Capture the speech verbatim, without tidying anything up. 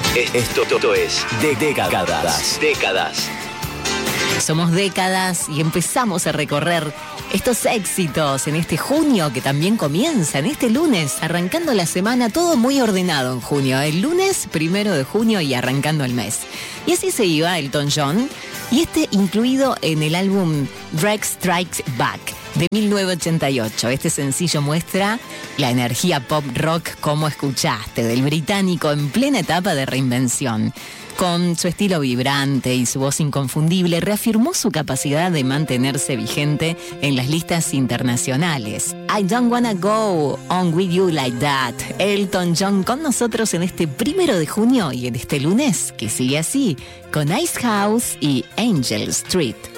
Esto, esto es de décadas. Décadas. Somos décadas y empezamos a recorrer estos éxitos en este junio que también comienza, en este lunes, arrancando la semana, todo muy ordenado en junio. El lunes primero de junio y arrancando el mes. Y así se iba Elton John, y este incluido en el álbum Drake Strikes Back de mil novecientos ochenta y ocho. Este sencillo muestra la energía pop rock como escuchaste, del británico en plena etapa de reinvención. Con su estilo vibrante y su voz inconfundible, reafirmó su capacidad de mantenerse vigente en las listas internacionales. I don't wanna go on with you like that. Elton John con nosotros en este primero de junio y en este lunes que sigue así, con Ice House y Angel Street.